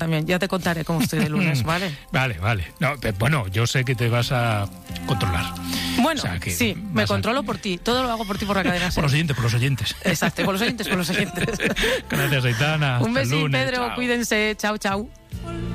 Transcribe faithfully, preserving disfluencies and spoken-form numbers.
también. Ya te contaré cómo estoy de lunes, ¿vale? Vale, vale. No, bueno, yo sé que te vas a controlar. Bueno, o sea, que sí, me controlo a... por ti. Todo lo hago por ti por la cadena SER. Por los oyentes, por los oyentes. Exacto, por los oyentes, por los oyentes. Gracias, Aitana. Un besín, lunes. Pedro. Chao. Cuídense. Chao, chao.